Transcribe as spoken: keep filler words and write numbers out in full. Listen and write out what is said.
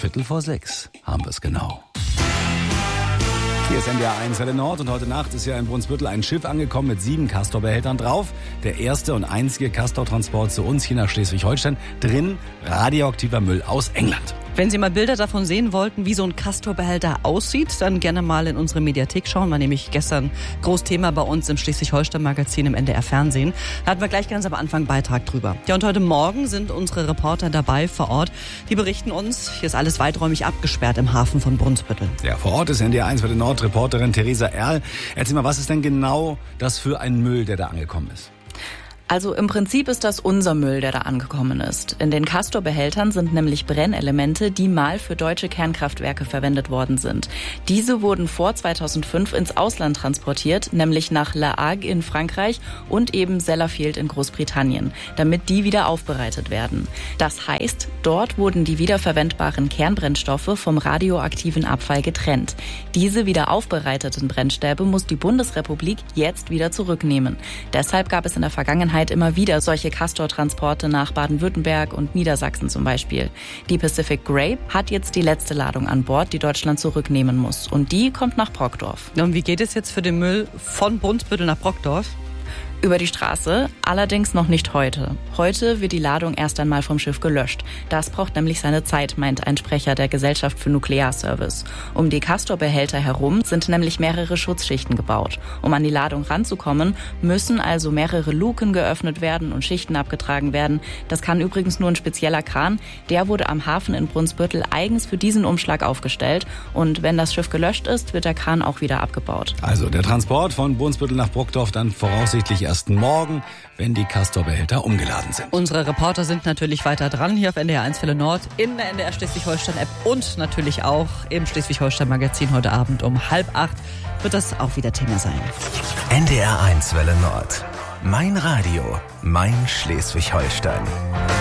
Viertel vor sechs haben wir es genau. Hier ist N D R eins Welle Nord und heute Nacht ist ja in Brunsbüttel ein Schiff angekommen mit sieben Castor-Behältern drauf. Der erste und einzige Castor-Transport zu uns hier nach Schleswig-Holstein. Drin radioaktiver Müll aus England. Wenn Sie mal Bilder davon sehen wollten, wie so ein Castor-Behälter aussieht, dann gerne mal in unsere Mediathek schauen. War nämlich gestern Großthema bei uns im Schleswig-Holstein-Magazin im N D R-Fernsehen. Da hatten wir gleich ganz am Anfang einen Beitrag drüber. Ja, und heute Morgen sind unsere Reporter dabei vor Ort. Die berichten uns, hier ist alles weiträumig abgesperrt im Hafen von Brunsbüttel. Ja, vor Ort ist N D R eins Welle Nord Reporterin Theresa Erl. Erzähl mal, was ist denn genau das für ein Müll, der da angekommen ist? Also im Prinzip ist das unser Müll, der da angekommen ist. In den Castor-Behältern sind nämlich Brennelemente, die mal für deutsche Kernkraftwerke verwendet worden sind. Diese wurden vor zweitausendfünf ins Ausland transportiert, nämlich nach La Hague in Frankreich und eben Sellafield in Großbritannien, damit die wieder aufbereitet werden. Das heißt, dort wurden die wiederverwendbaren Kernbrennstoffe vom radioaktiven Abfall getrennt. Diese wieder aufbereiteten Brennstäbe muss die Bundesrepublik jetzt wieder zurücknehmen. Deshalb gab es in der Vergangenheit immer wieder solche Castor-Transporte nach Baden-Württemberg und Niedersachsen zum Beispiel. Die Pacific Grape hat jetzt die letzte Ladung an Bord, die Deutschland zurücknehmen muss. Und die kommt nach Brockdorf. Und wie geht es jetzt für den Müll von Brunsbüttel nach Brockdorf? Über die Straße, allerdings noch nicht heute. Heute wird die Ladung erst einmal vom Schiff gelöscht. Das braucht nämlich seine Zeit, meint ein Sprecher der Gesellschaft für Nuklearservice. Um die Castor-Behälter herum sind nämlich mehrere Schutzschichten gebaut. Um an die Ladung ranzukommen, müssen also mehrere Luken geöffnet werden und Schichten abgetragen werden. Das kann übrigens nur ein spezieller Kran. Der wurde am Hafen in Brunsbüttel eigens für diesen Umschlag aufgestellt. Und wenn das Schiff gelöscht ist, wird der Kran auch wieder abgebaut. Also der Transport von Brunsbüttel nach Brockdorf dann voraussichtlich erst morgen, wenn die Castor-Behälter umgeladen sind. Unsere Reporter sind natürlich weiter dran, hier auf N D R eins Welle Nord, in der N D R Schleswig-Holstein-App und natürlich auch im Schleswig-Holstein-Magazin heute Abend um halb acht wird das auch wieder Thema sein. N D R eins Welle Nord. Mein Radio, mein Schleswig-Holstein.